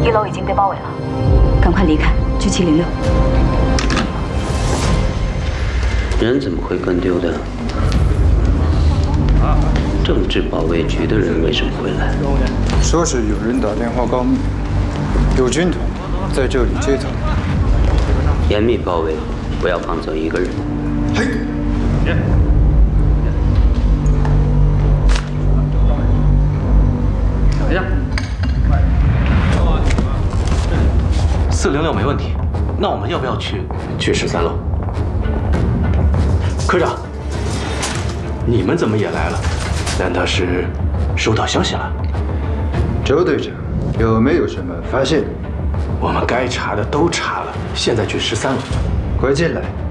1楼已经被包围了，赶快离开，去706。 人怎么会跟丢的？政治保卫局的人为什么会来？ 说是有人打电话告密，有军团在这里接头。 严密包围，不要放走一个人。 嘿。 等一下，406没问题。那我们要不要去13楼？科长，你们怎么也来了？难道是收到消息了？ 周队长，有没有什么发现？ 我们该查的都查了，现在去13楼。 快进来。